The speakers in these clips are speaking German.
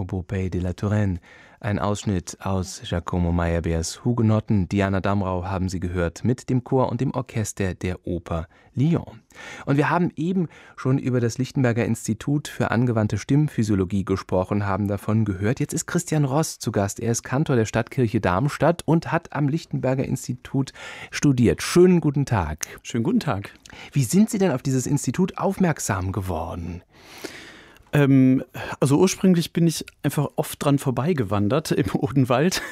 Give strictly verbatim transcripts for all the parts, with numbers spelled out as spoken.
Beaupré de la Touraine. Ein Ausschnitt aus Giacomo Meyerbeers Hugenotten. Diana Damrau haben Sie gehört mit dem Chor und dem Orchester der Oper Lyon. Und wir haben eben schon über das Lichtenberger Institut für angewandte Stimmphysiologie gesprochen, haben davon gehört. Jetzt ist Christian Ross zu Gast. Er ist Kantor der Stadtkirche Darmstadt und hat am Lichtenberger Institut studiert. Schönen guten Tag. Schönen guten Tag. Wie sind Sie denn auf dieses Institut aufmerksam geworden? Ähm, also ursprünglich bin ich einfach oft dran vorbeigewandert im Odenwald.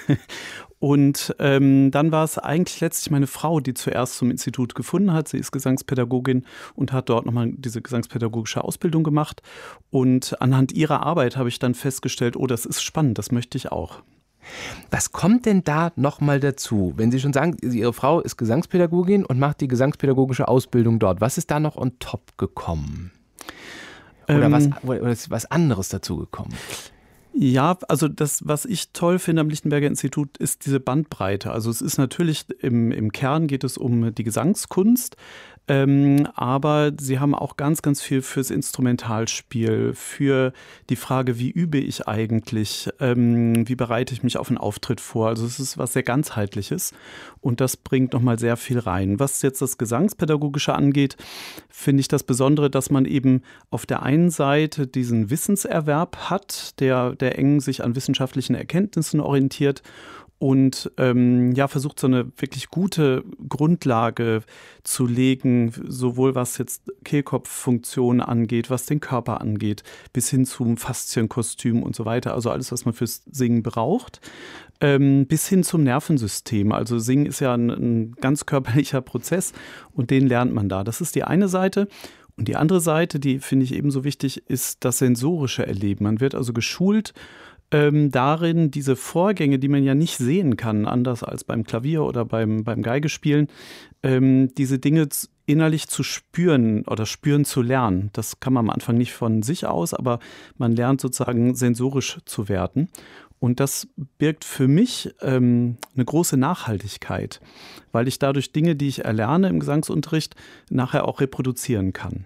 Und ähm, dann war es eigentlich letztlich meine Frau, die zuerst zum Institut gefunden hat. Sie ist Gesangspädagogin und hat dort nochmal diese gesangspädagogische Ausbildung gemacht. Und anhand ihrer Arbeit habe ich dann festgestellt, oh, das ist spannend, das möchte ich auch. Was kommt denn da nochmal dazu? Wenn Sie schon sagen, Ihre Frau ist Gesangspädagogin und macht die gesangspädagogische Ausbildung dort. Was ist da noch on top gekommen? Oder, ähm, was, oder ist was anderes dazu gekommen? Ja, also das, was ich toll finde am Lichtenberger Institut, ist diese Bandbreite. Also es ist natürlich, im, im Kern geht es um die Gesangskunst, ähm, aber sie haben auch ganz, ganz viel fürs Instrumentalspiel, für die Frage, wie übe ich eigentlich, ähm, wie bereite ich mich auf einen Auftritt vor. Also es ist was sehr Ganzheitliches und das bringt nochmal sehr viel rein. Was jetzt das Gesangspädagogische angeht, finde ich das Besondere, dass man eben auf der einen Seite diesen Wissenserwerb hat, der, der eng sich an wissenschaftlichen Erkenntnissen orientiert und ähm, ja, versucht so eine wirklich gute Grundlage zu legen, sowohl was jetzt Kehlkopffunktion angeht, was den Körper angeht, bis hin zum Faszienkostüm und so weiter, also alles, was man fürs Singen braucht, ähm, bis hin zum Nervensystem. Also Singen ist ja ein, ein ganz körperlicher Prozess und den lernt man da. Das ist die eine Seite. Und die andere Seite, die finde ich ebenso wichtig, ist das sensorische Erleben. Man wird also geschult ähm, darin, diese Vorgänge, die man ja nicht sehen kann, anders als beim Klavier oder beim, beim Geigespielen, ähm, diese Dinge innerlich zu spüren oder spüren zu lernen. Das kann man am Anfang nicht von sich aus, aber man lernt sozusagen sensorisch zu werden. Und das birgt für mich ähm, eine große Nachhaltigkeit, weil ich dadurch Dinge, die ich erlerne im Gesangsunterricht, nachher auch reproduzieren kann.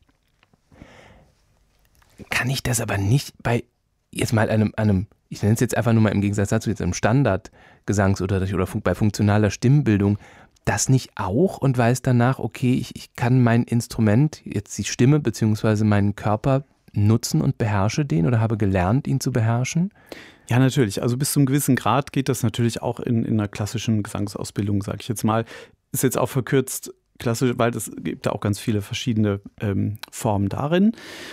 Kann ich das aber nicht bei jetzt mal einem, einem ich nenne es jetzt einfach nur mal im Gegensatz dazu, jetzt einem Standardgesangsunterricht oder fun- bei funktionaler Stimmbildung, das nicht auch und weiß danach, okay, ich, ich kann mein Instrument, jetzt die Stimme bzw. meinen Körper nutzen und beherrsche den oder habe gelernt, ihn zu beherrschen? Ja, natürlich. Also bis zu einem gewissen Grad geht das natürlich auch in, in einer klassischen Gesangsausbildung, sage ich jetzt mal. Ist jetzt auch verkürzt klassisch, weil es gibt da auch ganz viele verschiedene ähm, Formen darin.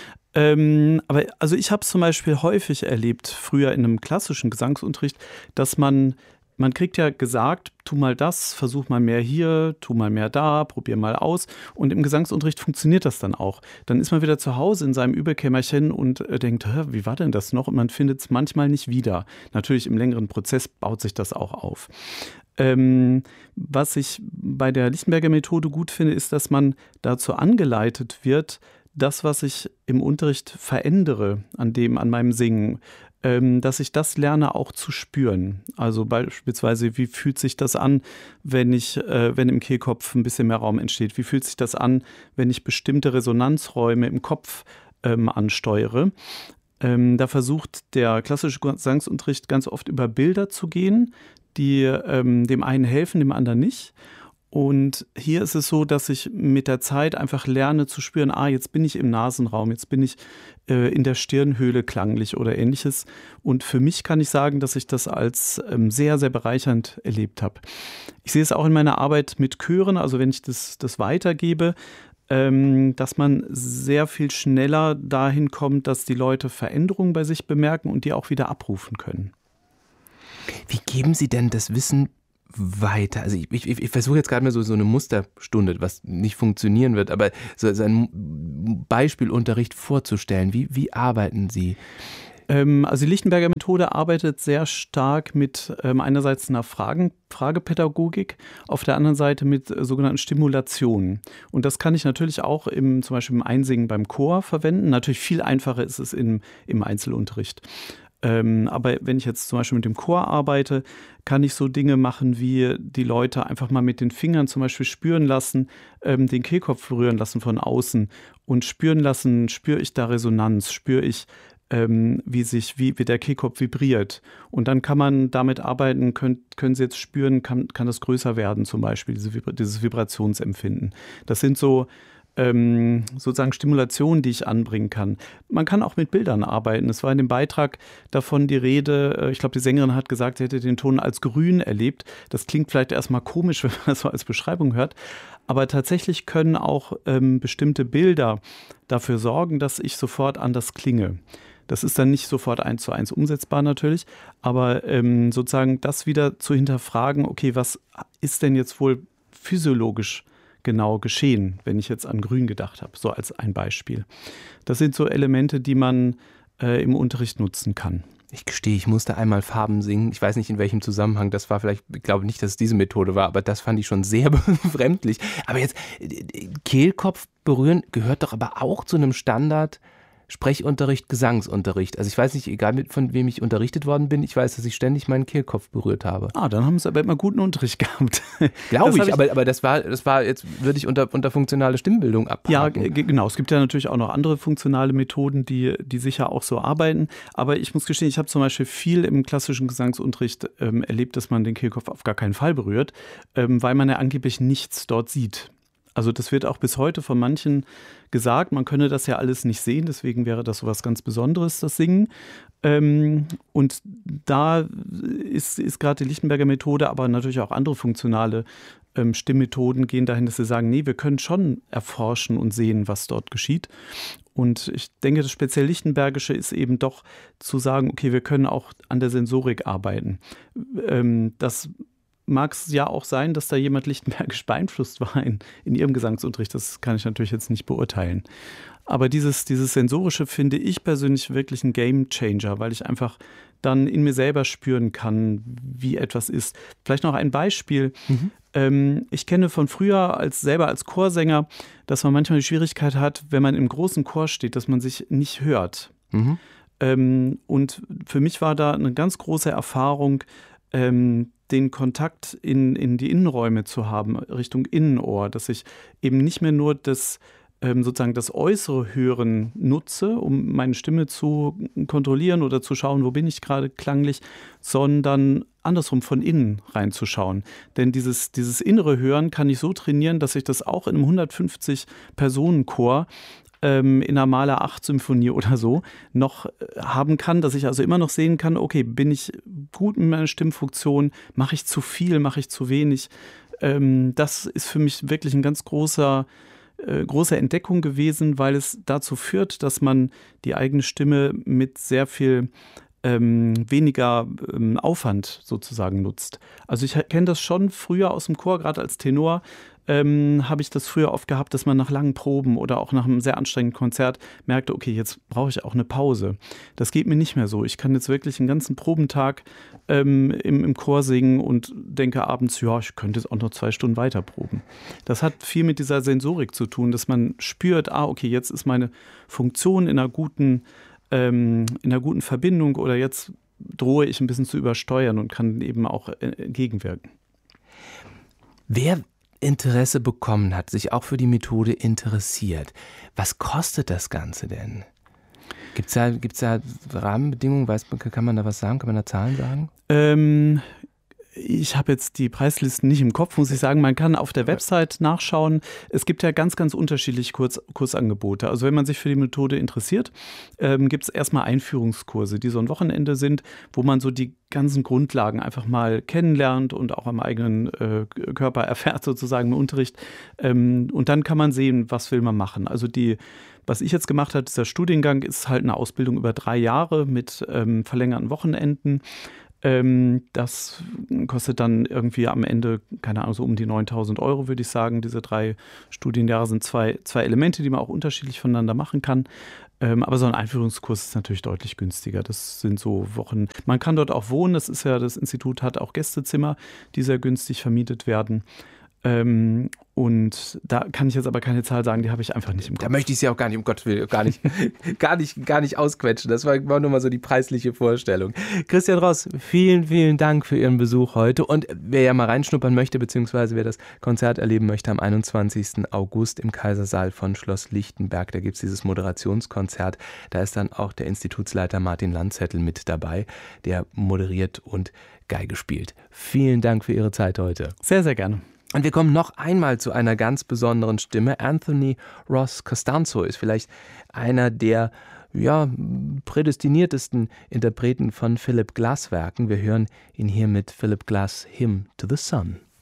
Ähm, aber also ich habe es zum Beispiel häufig erlebt, früher in einem klassischen Gesangsunterricht, dass man Man kriegt ja gesagt, tu mal das, versuch mal mehr hier, tu mal mehr da, probier mal aus. Und im Gesangsunterricht funktioniert das dann auch. Dann ist man wieder zu Hause in seinem Übekämmerchen und äh, denkt, hä, wie war denn das noch? Und man findet es manchmal nicht wieder. Natürlich im längeren Prozess baut sich das auch auf. Ähm, was ich bei der Lichtenberger Methode gut finde, ist, dass man dazu angeleitet wird, das, was ich im Unterricht verändere, an dem, an meinem Singen, dass ich das lerne auch zu spüren. Also beispielsweise, wie fühlt sich das an, wenn ich, äh, wenn im Kehlkopf ein bisschen mehr Raum entsteht? Wie fühlt sich das an, wenn ich bestimmte Resonanzräume im Kopf ähm, ansteuere? Ähm, da versucht der klassische Gesangsunterricht ganz oft über Bilder zu gehen, die ähm, dem einen helfen, dem anderen nicht. Und hier ist es so, dass ich mit der Zeit einfach lerne zu spüren, ah, jetzt bin ich im Nasenraum, jetzt bin ich äh, in der Stirnhöhle klanglich oder ähnliches. Und für mich kann ich sagen, dass ich das als ähm, sehr, sehr bereichernd erlebt habe. Ich sehe es auch in meiner Arbeit mit Chören, also wenn ich das, das weitergebe, ähm, dass man sehr viel schneller dahin kommt, dass die Leute Veränderungen bei sich bemerken und die auch wieder abrufen können. Wie geben Sie denn das Wissen weiter? Also ich, ich, ich versuche jetzt gerade mal so, so eine Musterstunde, was nicht funktionieren wird, aber so, so einen Beispielunterricht vorzustellen. Wie, wie arbeiten Sie? Ähm, also die Lichtenberger Methode arbeitet sehr stark mit ähm, einerseits einer Fragen, Fragepädagogik, auf der anderen Seite mit äh, sogenannten Stimulationen. Und das kann ich natürlich auch im, zum Beispiel im Einsingen beim Chor verwenden. Natürlich viel einfacher ist es im, im Einzelunterricht. Ähm, aber wenn ich jetzt zum Beispiel mit dem Chor arbeite, kann ich so Dinge machen, wie die Leute einfach mal mit den Fingern zum Beispiel spüren lassen, ähm, den Kehlkopf berühren lassen von außen und spüren lassen, spüre ich da Resonanz, spüre ich ähm, wie sich, wie, wie der Kehlkopf vibriert. Und dann kann man damit arbeiten, können, können Sie jetzt spüren, kann, kann das größer werden zum Beispiel, diese, dieses Vibrationsempfinden. Das sind so ähm, sozusagen Stimulationen, die ich anbringen kann. Man kann auch mit Bildern arbeiten. Es war in dem Beitrag davon die Rede, ich glaube, die Sängerin hat gesagt, sie hätte den Ton als grün erlebt. Das klingt vielleicht erstmal komisch, wenn man das so als Beschreibung hört. Aber tatsächlich können auch ähm, bestimmte Bilder dafür sorgen, dass ich sofort anders klinge. Das ist dann nicht sofort eins zu eins umsetzbar natürlich, aber ähm, sozusagen das wieder zu hinterfragen, okay, was ist denn jetzt wohl physiologisch genau geschehen, wenn ich jetzt an Grün gedacht habe, so als ein Beispiel. Das sind so Elemente, die man äh, im Unterricht nutzen kann. Ich gestehe, ich musste einmal Farben singen. Ich weiß nicht, in welchem Zusammenhang das war. Vielleicht, ich glaube nicht, dass es diese Methode war, aber das fand ich schon sehr befremdlich. Aber jetzt, Kehlkopf berühren gehört doch aber auch zu einem Standard Sprechunterricht, Gesangsunterricht. Also ich weiß nicht, egal mit, von wem ich unterrichtet worden bin, ich weiß, dass ich ständig meinen Kehlkopf berührt habe. Ah, dann haben Sie aber immer guten Unterricht gehabt. Glaube ich, ich, aber, aber das war, das war jetzt, würde ich unter, unter funktionale Stimmbildung abhaken. Ja, g- genau. Es gibt ja natürlich auch noch andere funktionale Methoden, die, die sicher auch so arbeiten. Aber ich muss gestehen, ich habe zum Beispiel viel im klassischen Gesangsunterricht ähm, erlebt, dass man den Kehlkopf auf gar keinen Fall berührt, ähm, weil man ja angeblich nichts dort sieht. Also das wird auch bis heute von manchen gesagt, man könne das ja alles nicht sehen, deswegen wäre das so was ganz Besonderes, das Singen. Ähm, und da ist, ist gerade die Lichtenberger Methode, aber natürlich auch andere funktionale ähm, Stimmmethoden gehen dahin, dass sie sagen, nee, wir können schon erforschen und sehen, was dort geschieht. Und ich denke, das speziell Lichtenbergische ist eben doch zu sagen, okay, wir können auch an der Sensorik arbeiten. Ähm, das mag es ja auch sein, dass da jemand lichtenbergisch beeinflusst war in, in ihrem Gesangsunterricht. Das kann ich natürlich jetzt nicht beurteilen. Aber dieses, dieses Sensorische finde ich persönlich wirklich ein Game-Changer, weil ich einfach dann in mir selber spüren kann, wie etwas ist. Vielleicht noch ein Beispiel. Mhm. Ähm, ich kenne von früher als selber als Chorsänger, dass man manchmal die Schwierigkeit hat, wenn man im großen Chor steht, dass man sich nicht hört. Mhm. Ähm, und für mich war da eine ganz große Erfahrung, ähm, den Kontakt in, in die Innenräume zu haben, Richtung Innenohr, dass ich eben nicht mehr nur das, ähm, sozusagen das äußere Hören nutze, um meine Stimme zu kontrollieren oder zu schauen, wo bin ich gerade klanglich, sondern andersrum von innen reinzuschauen. Denn dieses, dieses innere Hören kann ich so trainieren, dass ich das auch in einem hundertfünfzig-Personen-Chor in einer Mahler acht Symphonie oder so noch haben kann, dass ich also immer noch sehen kann, okay, bin ich gut mit meiner Stimmfunktion, mache ich zu viel, mache ich zu wenig. Das ist für mich wirklich ein ganz großer, große Entdeckung gewesen, weil es dazu führt, dass man die eigene Stimme mit sehr viel Ähm, weniger ähm, Aufwand sozusagen nutzt. Also ich kenne das schon früher aus dem Chor, gerade als Tenor ähm, habe ich das früher oft gehabt, dass man nach langen Proben oder auch nach einem sehr anstrengenden Konzert merkte, okay, jetzt brauche ich auch eine Pause. Das geht mir nicht mehr so. Ich kann jetzt wirklich einen ganzen Probentag ähm, im, im Chor singen und denke abends, ja, ich könnte jetzt auch noch zwei Stunden weiter proben. Das hat viel mit dieser Sensorik zu tun, dass man spürt, ah, okay, jetzt ist meine Funktion in einer guten in einer guten Verbindung oder jetzt drohe ich ein bisschen zu übersteuern und kann eben auch entgegenwirken. Wer Interesse bekommen hat, sich auch für die Methode interessiert, was kostet das Ganze denn? Gibt es da, gibt's da Rahmenbedingungen? Weiß, kann man da was sagen? Kann man da Zahlen sagen? Ähm, Ich habe jetzt die Preislisten nicht im Kopf, muss ich sagen. Man kann auf der Website nachschauen. Es gibt ja ganz, ganz unterschiedliche Kurs, Kursangebote. Also wenn man sich für die Methode interessiert, ähm, gibt es erstmal Einführungskurse, die so ein Wochenende sind, wo man so die ganzen Grundlagen einfach mal kennenlernt und auch am eigenen äh, Körper erfährt, sozusagen im Unterricht. Ähm, und dann kann man sehen, was will man machen. Also die Was ich jetzt gemacht habe, dieser Studiengang ist halt eine Ausbildung über drei Jahre mit ähm, verlängerten Wochenenden. Das kostet dann irgendwie am Ende, keine Ahnung, so um die neuntausend Euro, würde ich sagen. Diese drei Studienjahre sind zwei, zwei Elemente, die man auch unterschiedlich voneinander machen kann. Aber so ein Einführungskurs ist natürlich deutlich günstiger. Das sind so Wochen. Man kann dort auch wohnen. Das ist ja, das Institut hat auch Gästezimmer, die sehr günstig vermietet werden. Ähm, und da kann ich jetzt aber keine Zahl sagen, die habe ich einfach nicht im Kopf. Da möchte ich sie auch gar nicht, um Gottes Willen, gar nicht, gar nicht, gar nicht ausquetschen. Das war, war nur mal so die preisliche Vorstellung. Christian Ross, vielen, vielen Dank für Ihren Besuch heute. Und wer ja mal reinschnuppern möchte, beziehungsweise wer das Konzert erleben möchte, am einundzwanzigsten August im Kaisersaal von Schloss Lichtenberg, da gibt es dieses Moderationskonzert. Da ist dann auch der Institutsleiter Martin Landzettel mit dabei, der moderiert und Geige spielt. Vielen Dank für Ihre Zeit heute. Sehr, sehr gerne. Und wir kommen noch einmal zu einer ganz besonderen Stimme. Anthony Ross Costanzo ist vielleicht einer der ja, prädestiniertesten Interpreten von Philip Glass Werken. Wir hören ihn hier mit Philip Glass' Hymn to the Sun.